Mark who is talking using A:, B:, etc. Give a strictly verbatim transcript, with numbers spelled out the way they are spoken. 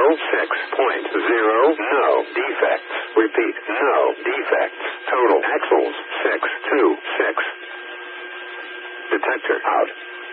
A: Oil six point zero. No defects. Repeat. No defects. Total axles six two six. Detector out.